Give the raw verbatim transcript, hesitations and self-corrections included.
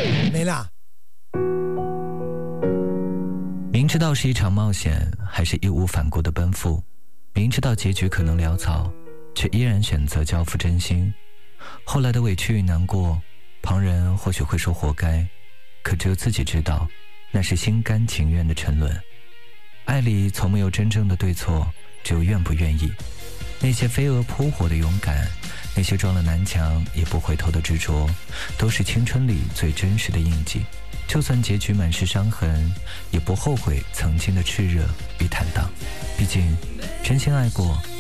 没了。 明知道是一场冒险，还是义无反顾的奔赴，明知道结局可能潦草，却依然选择交付真心。后来的委屈与难过，旁人或许会说活该，可只有自己知道，那是心甘情愿的沉沦。爱里从没有真正的对错，只有愿不愿意。那些飞蛾扑火的勇敢，那些撞了南墙也不回头的执着，都是青春里最真实的印记。就算结局满是伤痕，也不后悔曾经的炽热与坦荡。毕竟真心爱过，